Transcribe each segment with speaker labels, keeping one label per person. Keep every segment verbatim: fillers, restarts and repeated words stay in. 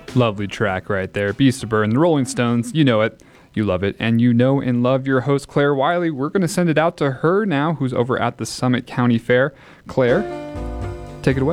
Speaker 1: Lovely track right there. Beast of Burden, the Rolling Stones. You know it. You love it. And you know and love your host, Claire Wiley. We're going to send it out to her now, who's over at the Summit County Fair. Claire, take it away.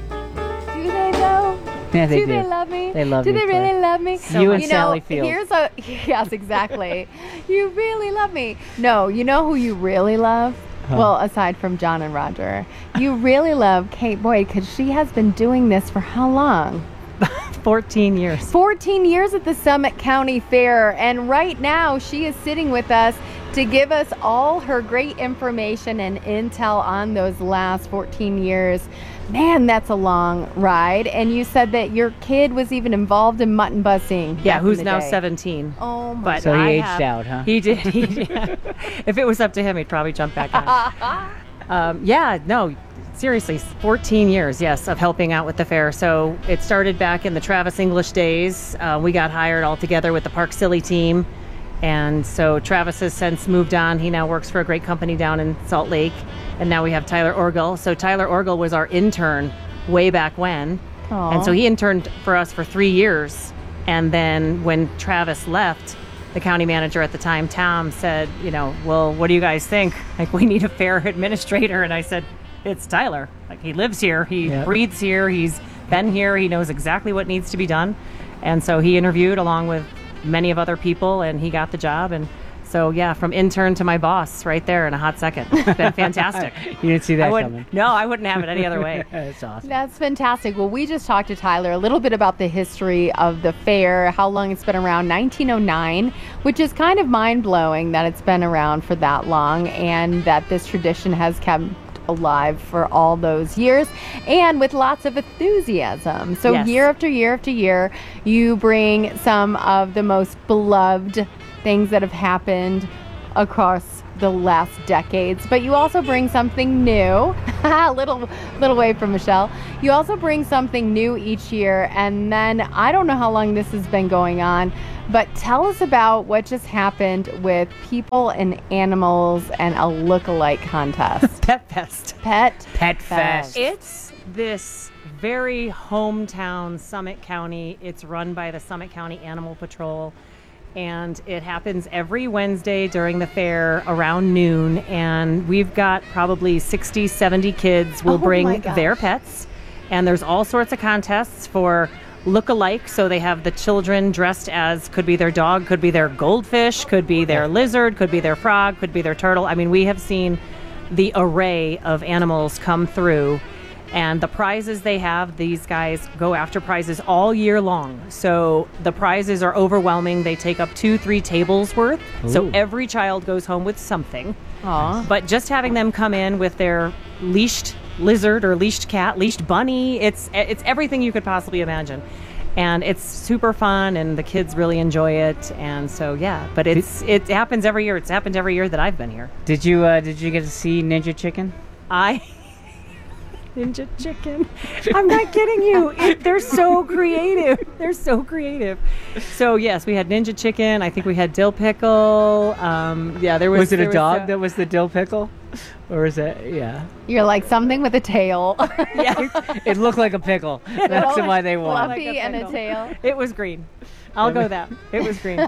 Speaker 2: Do they though?
Speaker 3: Yeah, they
Speaker 2: do.
Speaker 3: do.
Speaker 2: they love me?
Speaker 3: They love
Speaker 2: do
Speaker 3: you,
Speaker 2: they
Speaker 3: Claire.
Speaker 2: really love me?
Speaker 3: So you and
Speaker 2: know,
Speaker 3: Sally Field.
Speaker 2: Here's a yes, exactly. You really love me. No, you know who you really love?
Speaker 3: Huh.
Speaker 2: Well, aside from John and Roger, you really love Kate Boyd because she has been doing this for how long?
Speaker 3: fourteen years.
Speaker 2: fourteen years at the Summit County Fair, and right now she is sitting with us to give us all her great information and intel on those last fourteen years. Man, that's a long ride. And you said that your kid was even involved in mutton busing.
Speaker 4: Yeah,
Speaker 2: back in
Speaker 4: who's
Speaker 2: the
Speaker 4: now
Speaker 2: day.
Speaker 4: seventeen.
Speaker 2: Oh my
Speaker 4: But
Speaker 3: So he
Speaker 4: I
Speaker 3: aged
Speaker 4: have-
Speaker 3: out, huh?
Speaker 4: He did. He, yeah. If it was up to him, he'd probably jump back on. um, yeah, no, seriously, fourteen years, yes, of helping out with the fair. So it started back in the Travis English days. Uh, we got hired all together with the Park Silly team. And so Travis has since moved on. He now works for a great company down in Salt Lake. And now we have Tyler Orgel. So Tyler Orgel was our intern way back when.
Speaker 2: Aw.
Speaker 4: And so he interned for us for three years. And then when Travis left, the county manager at the time, Tom, said, you know, well, what do you guys think? Like, we need a fair administrator. And I said, it's Tyler. Like, he lives here. He
Speaker 3: Yep.
Speaker 4: breathes here. He's been here. He knows exactly what needs to be done. And so he interviewed along with many of other people, and he got the job. And so, yeah, from intern to my boss right there in a hot second. It's been fantastic.
Speaker 3: You didn't see
Speaker 4: I
Speaker 3: that
Speaker 4: would,
Speaker 3: coming.
Speaker 4: no, I wouldn't have it any other way.
Speaker 3: That's awesome.
Speaker 2: That's fantastic. Well, we just talked to Tyler a little bit about the history of the fair, how long it's been around, nineteen oh nine, which is kind of mind-blowing that it's been around for that long and that this tradition has kept alive for all those years and with lots of enthusiasm. So
Speaker 4: Yes.
Speaker 2: year after year after year, you bring some of the most beloved things that have happened across the last decades, but you also bring something new. a little little way from Michelle. You also bring something new each year, and then I don't know how long this has been going on, but tell us about what just happened with people and animals and a look-alike contest.
Speaker 4: Pet Fest.
Speaker 2: Pet
Speaker 3: Pet Fest.
Speaker 4: It's this very hometown Summit County. It's run by the Summit County Animal Patrol. And it happens every Wednesday during the fair around noon. And we've got probably sixty, seventy kids will
Speaker 2: Oh my
Speaker 4: bring
Speaker 2: gosh.
Speaker 4: their pets. And there's all sorts of contests for look-alike. So they have the children dressed as, could be their dog, could be their goldfish, could be their lizard, could be their frog, could be their turtle. I mean, we have seen the array of animals come through. And the prizes they have, these guys go after prizes all year long. So the prizes are overwhelming. They take up two, three tables worth. So
Speaker 3: Ooh.
Speaker 4: every child goes home with something.
Speaker 2: Aw.
Speaker 4: But just having them come in with their leashed lizard or leashed cat, leashed bunny, it's it's everything you could possibly imagine. And it's super fun, and the kids really enjoy it. And so, yeah, but it's it happens every year. It's happened every year that I've been here.
Speaker 3: Did you uh, did you get to see Ninja Chicken?
Speaker 4: I Ninja Chicken. I'm not kidding you. It, they're so creative. They're so creative. So yes, we had Ninja Chicken. I think we had dill pickle. Um, yeah, there was.
Speaker 3: Was it
Speaker 4: there
Speaker 3: a dog
Speaker 4: uh,
Speaker 3: that was the dill pickle, or is it? Yeah,
Speaker 2: You're like something with a tail.
Speaker 4: Yeah,
Speaker 3: it looked like a pickle. That's
Speaker 2: Like
Speaker 3: why they won.
Speaker 2: Fluffy
Speaker 4: Like a
Speaker 2: and a
Speaker 4: pickle.
Speaker 2: tail.
Speaker 4: it was green. I'll go that. It was green.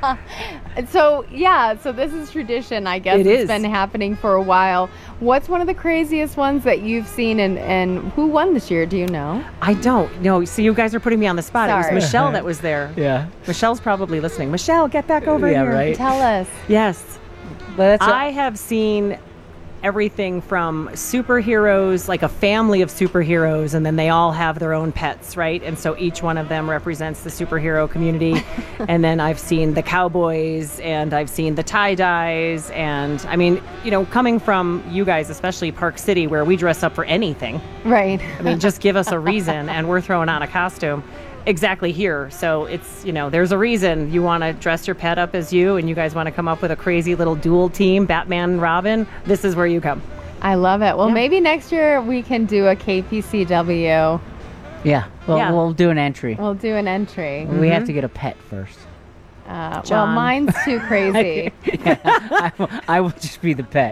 Speaker 2: And so, yeah, so this is tradition, I guess.
Speaker 4: It
Speaker 2: It's
Speaker 4: is.
Speaker 2: been happening for a while. What's one of the craziest ones that you've seen, and, and who won this year? Do you know?
Speaker 4: I don't know. See, you guys are putting me on the spot. It
Speaker 2: Sorry.
Speaker 4: was Michelle that was there.
Speaker 3: Yeah,
Speaker 4: Michelle's probably listening. Michelle, get back over
Speaker 3: Yeah,
Speaker 4: here.
Speaker 3: right.
Speaker 2: Tell us.
Speaker 4: Yes.
Speaker 3: but that's
Speaker 4: I have seen everything from superheroes, like a family of superheroes, and then they all have their own pets, right? And so each one of them represents the superhero community. And then I've seen the cowboys, and I've seen the tie-dyes, and I mean, you know, coming from you guys, especially Park City, where we dress up for anything.
Speaker 2: Right.
Speaker 4: I mean, just give us a reason, and we're throwing on a costume. Exactly here. So it's, you know, there's a reason you want to dress your pet up as you, and you guys want to come up with a crazy little duel team, Batman and Robin. This is where you come.
Speaker 2: I love it. Well,
Speaker 4: Yeah.
Speaker 2: maybe next year we can do a K P C W.
Speaker 3: yeah. Well,
Speaker 4: Yeah.
Speaker 3: we'll do an entry.
Speaker 2: We'll do an entry.
Speaker 3: We have to get a pet first.
Speaker 2: Uh, well,
Speaker 4: John.
Speaker 2: mine's too crazy.
Speaker 3: I, will, I will just be the pet.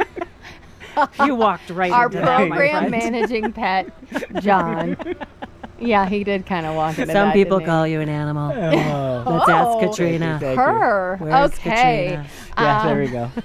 Speaker 4: You walked right
Speaker 2: Our
Speaker 4: into that, my
Speaker 2: program
Speaker 4: friend.
Speaker 2: managing pet, John. Yeah, he did kind of walk into
Speaker 4: Some
Speaker 2: that,
Speaker 4: people
Speaker 2: didn't he?
Speaker 4: call you an animal.
Speaker 3: Oh.
Speaker 4: Let's ask
Speaker 2: Oh.
Speaker 4: Katrina.
Speaker 3: Thank you.
Speaker 2: Her.
Speaker 4: Where's
Speaker 2: okay.
Speaker 4: Katrina?
Speaker 3: Yeah, there
Speaker 2: Um,
Speaker 3: we go.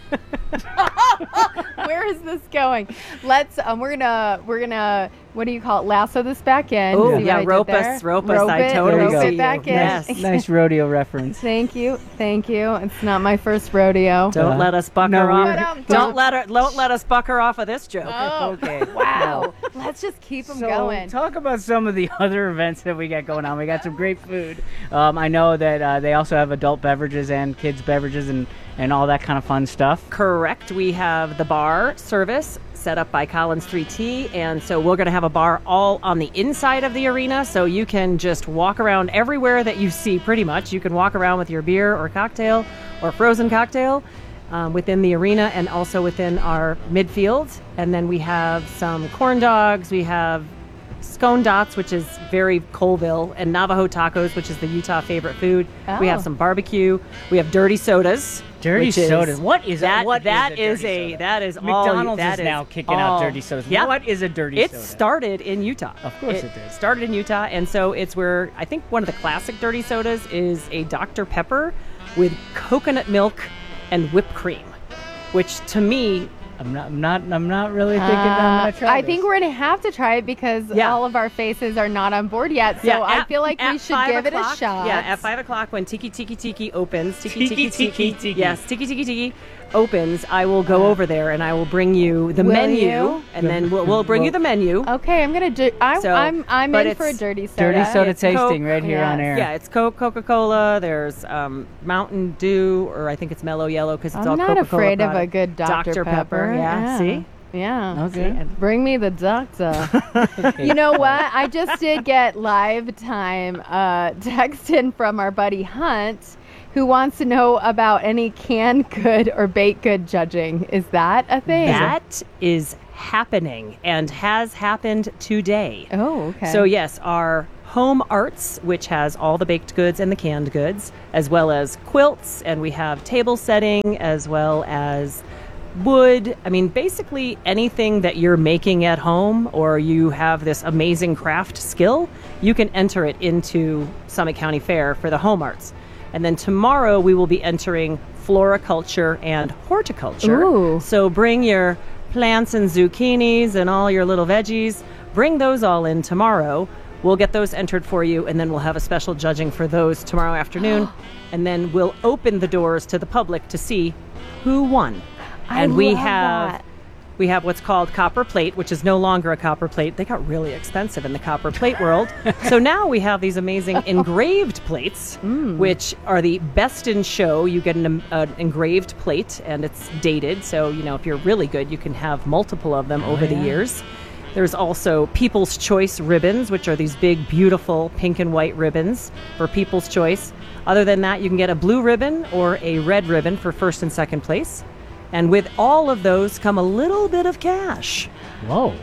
Speaker 2: Where is this going? Let's. Um, we're gonna. We're gonna. What do you call it? Lasso this back in.
Speaker 4: Oh,
Speaker 2: See what
Speaker 4: yeah,
Speaker 2: I did
Speaker 4: rope
Speaker 2: there?
Speaker 4: us, rope us. I
Speaker 2: it,
Speaker 4: totally
Speaker 2: rope
Speaker 3: see
Speaker 2: it
Speaker 3: you.
Speaker 2: back in.
Speaker 4: Yes.
Speaker 3: Nice rodeo reference.
Speaker 2: Thank you. Thank you. It's not my first rodeo.
Speaker 4: Don't
Speaker 3: Uh,
Speaker 4: let us buck
Speaker 3: no,
Speaker 4: her
Speaker 3: we
Speaker 4: off.
Speaker 3: were-
Speaker 2: Ba-dum,
Speaker 4: Don't
Speaker 2: bum.
Speaker 4: let her. Don't let us buck her off of this joke.
Speaker 2: Oh,
Speaker 3: Okay.
Speaker 2: wow. Let's just keep them
Speaker 3: So
Speaker 2: going.
Speaker 3: talk about some of the other events that we got going on. We got some great food. Um, I know that uh, they also have adult beverages and kids beverages and, and all that kind of fun stuff.
Speaker 4: Correct. We have the bar service set up by Collins three T, and so we're going to have a bar all on the inside of the arena, so you can just walk around everywhere that you see. Pretty much, you can walk around with your beer or cocktail or frozen cocktail um, within the arena and also within our midfield. And then we have some corn dogs. We have scone dots, which is very Colville, and Navajo tacos, which is the Utah favorite food. We have
Speaker 2: Oh.
Speaker 4: some barbecue. We have dirty sodas.
Speaker 3: Dirty
Speaker 4: which is-
Speaker 3: sodas. What is
Speaker 4: that?
Speaker 3: what
Speaker 4: that
Speaker 3: is
Speaker 4: is
Speaker 3: a,
Speaker 4: a
Speaker 3: dirty soda?
Speaker 4: that is all.
Speaker 3: McDonald's
Speaker 4: that
Speaker 3: is now kicking
Speaker 4: all-
Speaker 3: out dirty sodas.
Speaker 4: Yeah.
Speaker 3: What is a dirty
Speaker 4: It
Speaker 3: soda?
Speaker 4: started in Utah.
Speaker 3: Of course
Speaker 4: it,
Speaker 3: it did.
Speaker 4: Started in Utah, and so it's where I think one of the classic dirty sodas is a Doctor Pepper with coconut milk and whipped cream, which to me,
Speaker 3: I'm not. I'm not. I'm not really thinking that I'm
Speaker 2: Uh,
Speaker 3: gonna try.
Speaker 2: I
Speaker 3: this.
Speaker 2: think we're gonna have to try it because
Speaker 4: Yeah.
Speaker 2: all of our faces are not on board yet. So
Speaker 4: yeah,
Speaker 2: I
Speaker 4: at-
Speaker 2: feel like we
Speaker 4: at
Speaker 2: should
Speaker 4: five
Speaker 2: give it a
Speaker 4: o'clock-
Speaker 2: shot.
Speaker 4: Yeah, at five o'clock when Tiki Tiki Tiki opens, Tiki
Speaker 3: Tiki
Speaker 4: Tiki
Speaker 3: Tiki
Speaker 4: Tiki,
Speaker 3: Tiki.
Speaker 4: yes, Tiki Tiki Tiki opens, I will go over there and I will bring you the
Speaker 2: Will
Speaker 4: menu,
Speaker 2: you?
Speaker 4: and then we'll, we'll bring you the menu.
Speaker 2: Okay, I'm gonna do. I,
Speaker 4: So,
Speaker 2: I'm I'm
Speaker 4: but
Speaker 2: in for a
Speaker 4: it's
Speaker 2: dirty soda.
Speaker 3: dirty soda
Speaker 4: It's
Speaker 3: tasting
Speaker 4: Coke.
Speaker 3: right here on
Speaker 2: Yes.
Speaker 3: air.
Speaker 4: Yeah, it's Coke, Coca-Cola. There's um, Mountain Dew, or I think it's Mellow Yellow because it's
Speaker 2: I'm
Speaker 4: all
Speaker 2: not
Speaker 4: Coca-Cola
Speaker 2: afraid of a
Speaker 4: product.
Speaker 2: good Doctor
Speaker 4: Pepper. Yeah, see?
Speaker 2: Yeah.
Speaker 3: Okay.
Speaker 2: See? Bring me the doctor. You know what? I just did get live time uh, text in from our buddy Hunt, who wants to know about any canned good or baked good judging. Is that a thing?
Speaker 4: That is happening and has happened today.
Speaker 2: Oh, okay.
Speaker 4: So yes, our Home Arts, which has all the baked goods and the canned goods, as well as quilts, and we have table setting, as well as wood. I mean, basically anything that you're making at home or you have this amazing craft skill, you can enter it into Summit County Fair for the Home Arts. And then tomorrow we will be entering floriculture and horticulture.
Speaker 2: Ooh.
Speaker 4: So bring your plants and zucchinis and all your little veggies. Bring those all in tomorrow. We'll get those entered for you, and then we'll have a special judging for those tomorrow afternoon. And then we'll open the doors to the public to see who won.
Speaker 2: I
Speaker 4: And we
Speaker 2: love
Speaker 4: have
Speaker 2: that.
Speaker 4: we have what's called copper plate, which is no longer a copper plate. They got really expensive in the copper plate world. So now we have these amazing engraved plates,
Speaker 2: Mm.
Speaker 4: which are the best in show. You get an, uh, engraved plate, and it's dated. So, you know, if you're really good, you can have multiple of them over the years. There's also People's Choice ribbons, which are these big, beautiful pink and white ribbons for People's Choice. Other than that, you can get a blue ribbon or a red ribbon for first and second place. And with all of those come a little bit of cash.
Speaker 3: Whoa.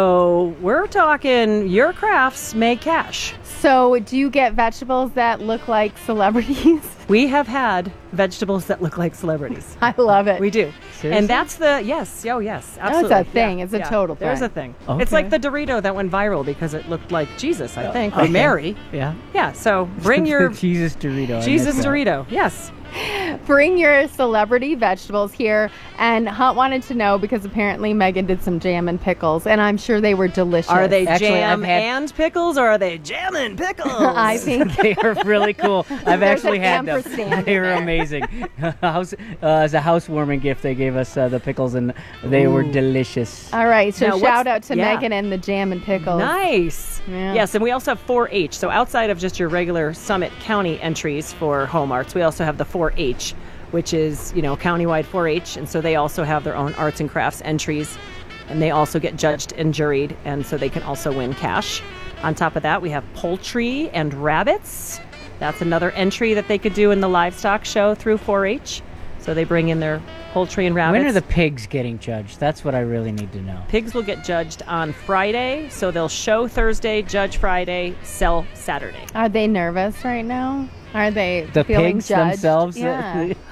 Speaker 4: So we're talking your crafts make cash.
Speaker 2: So, do you get vegetables that look like celebrities?
Speaker 4: We have had vegetables that look like celebrities.
Speaker 2: I love it.
Speaker 4: We do.
Speaker 3: Seriously?
Speaker 4: And that's the, yes, oh yes,
Speaker 2: That's
Speaker 4: absolutely.
Speaker 2: a thing.
Speaker 4: Yeah,
Speaker 2: It's a
Speaker 4: yeah.
Speaker 2: total
Speaker 4: There's
Speaker 2: thing.
Speaker 4: a thing.
Speaker 3: Okay.
Speaker 4: It's like the Dorito that went viral because it looked like Jesus, I think, or
Speaker 3: Okay.
Speaker 4: Mary.
Speaker 3: Yeah.
Speaker 4: Yeah, so bring your
Speaker 3: Jesus Dorito. I
Speaker 4: Jesus
Speaker 3: missed that.
Speaker 4: Dorito. Yes.
Speaker 2: Bring your celebrity vegetables here. And Hunt wanted to know because apparently Megan did some jam and pickles, and I'm sure they were delicious.
Speaker 4: Are they
Speaker 3: Actually,
Speaker 4: jam
Speaker 3: I've had-
Speaker 4: and pickles, or are they jam and pickles?
Speaker 2: I think
Speaker 3: They are really cool. I've
Speaker 2: There's
Speaker 3: actually
Speaker 2: an
Speaker 3: had them.
Speaker 2: ampersand
Speaker 3: They were
Speaker 2: there.
Speaker 3: amazing. House, uh, as a housewarming gift, they gave us uh, the pickles, and they were delicious.
Speaker 2: All right, so
Speaker 4: Now, what's-
Speaker 2: shout out to
Speaker 4: yeah.
Speaker 2: Megan and the jam and pickles.
Speaker 4: Nice.
Speaker 2: Yeah.
Speaker 4: Yes, and we also have four H. So outside of just your regular Summit County entries for Home Arts, we also have the four H, which is, you know, countywide four H. And so they also have their own arts and crafts entries. And they also get judged and juried, and so they can also win cash. On top of that, we have poultry and rabbits. That's another entry that they could do in the livestock show through four H. So they bring in their poultry and rabbits.
Speaker 3: When are the pigs getting judged? That's what I really need to know.
Speaker 4: Pigs will get judged on Friday, so they'll show Thursday, judge Friday, sell Saturday.
Speaker 2: Are they nervous right now? Are they
Speaker 3: The
Speaker 2: feeling
Speaker 3: pigs
Speaker 2: judged?
Speaker 3: themselves?
Speaker 2: Yeah.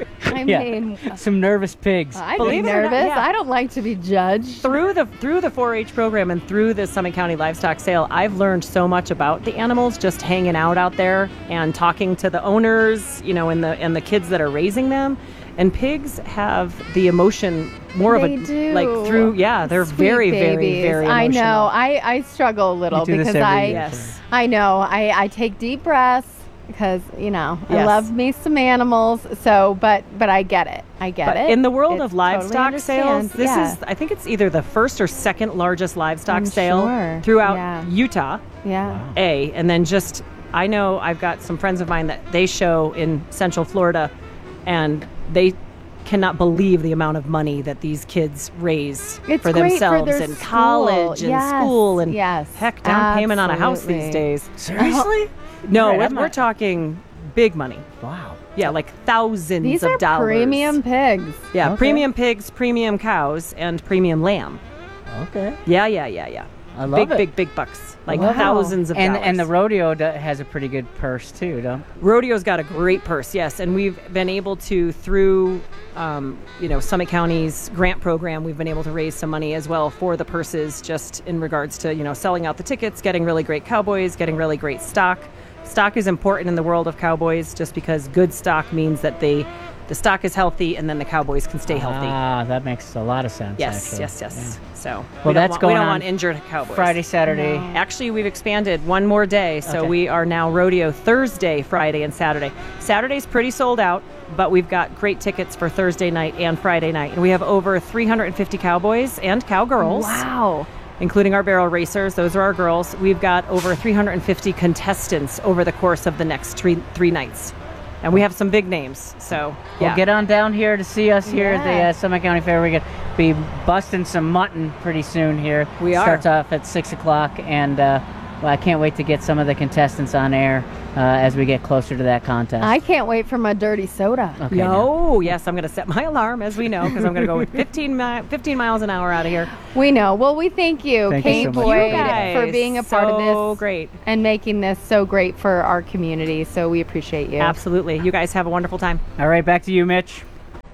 Speaker 2: I
Speaker 3: Yeah.
Speaker 2: mean,
Speaker 3: Some nervous pigs.
Speaker 2: I'd
Speaker 4: Believe
Speaker 2: be
Speaker 4: it or not,
Speaker 2: nervous.
Speaker 4: yeah.
Speaker 2: I don't like to be judged.
Speaker 4: through the through the four H program and through the Summit County Livestock Sale, I've learned so much about the animals just hanging out out there and talking to the owners, you know, and the and the kids that are raising them. And pigs have the emotion more
Speaker 2: They
Speaker 4: of a
Speaker 2: do.
Speaker 4: like through yeah, they're
Speaker 2: Sweet
Speaker 4: very very
Speaker 2: babies.
Speaker 4: very emotional.
Speaker 2: I know. I, I struggle a little
Speaker 3: You do this
Speaker 2: because
Speaker 3: every
Speaker 2: I
Speaker 3: year.
Speaker 4: Yes.
Speaker 2: I know. I, I take deep breaths because, you know, I
Speaker 4: Yes.
Speaker 2: love me some animals. So, but but I get it. I get
Speaker 4: But
Speaker 2: it.
Speaker 4: in the world
Speaker 2: It's
Speaker 4: of
Speaker 2: totally
Speaker 4: livestock sales,
Speaker 2: understand.
Speaker 4: this
Speaker 2: Yeah.
Speaker 4: is I think it's either the first or second largest livestock
Speaker 2: I'm
Speaker 4: sale
Speaker 2: sure.
Speaker 4: throughout
Speaker 2: Yeah.
Speaker 4: Utah.
Speaker 2: Yeah.
Speaker 4: A, and then just I know I've got some friends of mine that they show in Central Florida, and they cannot believe the amount of money that these kids raise
Speaker 2: It's
Speaker 4: for
Speaker 2: great for
Speaker 4: themselves
Speaker 2: their
Speaker 4: in
Speaker 2: school.
Speaker 4: college and
Speaker 2: Yes,
Speaker 4: school and
Speaker 2: yes,
Speaker 4: heck down payment on a house
Speaker 2: absolutely.
Speaker 4: these days.
Speaker 3: Seriously?
Speaker 4: No,
Speaker 3: Right,
Speaker 4: we're,
Speaker 3: I'm
Speaker 4: we're
Speaker 3: not-
Speaker 4: talking big money.
Speaker 3: Wow.
Speaker 4: Yeah, like thousands
Speaker 2: These
Speaker 4: of
Speaker 2: are
Speaker 4: dollars.
Speaker 2: premium pigs.
Speaker 4: Yeah,
Speaker 3: Okay.
Speaker 4: premium pigs, premium cows, and premium lamb.
Speaker 3: Okay.
Speaker 4: Yeah, yeah, yeah, yeah.
Speaker 3: I love
Speaker 4: big,
Speaker 3: it.
Speaker 4: big, big bucks. Like
Speaker 2: Wow.
Speaker 4: thousands of
Speaker 3: And
Speaker 4: dollars.
Speaker 3: and the rodeo do, has a pretty good purse too, don't?
Speaker 4: Rodeo's got a great purse, yes, and we've been able to through, um, you know, Summit County's grant program, we've been able to raise some money as well for the purses, just in regards to you know selling out the tickets, getting really great cowboys, getting really great stock. Stock is important in the world of cowboys, just because good stock means that they, the stock is healthy, and then the cowboys can stay healthy.
Speaker 3: Ah, that makes a lot of sense.
Speaker 4: yes,
Speaker 3: actually.
Speaker 4: yes, yes. So
Speaker 3: Well,
Speaker 4: we don't
Speaker 3: that's
Speaker 4: want,
Speaker 3: going
Speaker 4: we don't
Speaker 3: on
Speaker 4: want injured cowboys.
Speaker 3: Friday, Saturday.
Speaker 4: Actually, we've expanded one more day, so
Speaker 3: Okay.
Speaker 4: we are now rodeo Thursday, Friday, and Saturday. Saturday's pretty sold out, but we've got great tickets for Thursday night and Friday night. And we have over three hundred fifty cowboys and cowgirls,
Speaker 2: Wow.
Speaker 4: including our barrel racers. Those are our girls. We've got over three hundred fifty contestants over the course of the next three, three nights. And we have some big names, so yeah.
Speaker 3: Well, get on down here to see us here at the
Speaker 2: Yeah.
Speaker 3: uh, Summit County Fair. We're going to be busting some mutton pretty soon here.
Speaker 4: We are.
Speaker 3: Starts off at six o'clock, and uh, well, I can't wait to get some of the contestants on air uh, as we get closer to that contest.
Speaker 2: I can't wait for my dirty soda.
Speaker 3: okay, now.
Speaker 4: No, yes, I'm going to set my alarm, as we know, because I'm going to go with fifteen, mi- fifteen miles an hour out of here.
Speaker 2: We know. Well, we thank you,
Speaker 3: Thank you
Speaker 2: Kate
Speaker 3: so much.
Speaker 2: Boyd,
Speaker 4: You guys,
Speaker 2: for being a part
Speaker 4: so
Speaker 2: of this
Speaker 4: great.
Speaker 2: and making this so great for our community. So we appreciate you.
Speaker 4: Absolutely. You guys have a wonderful time.
Speaker 3: All right, back to you, Mitch.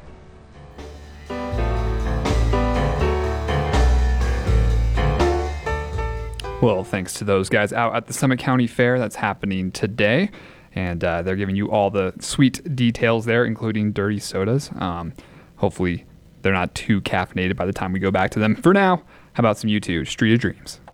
Speaker 1: Well, thanks to those guys out at the Summit County Fair that's happening today. And uh, they're giving you all the sweet details there, including dirty sodas. Um, hopefully, they're not too caffeinated by the time we go back to them. For now, how about some U two, Street of Dreams?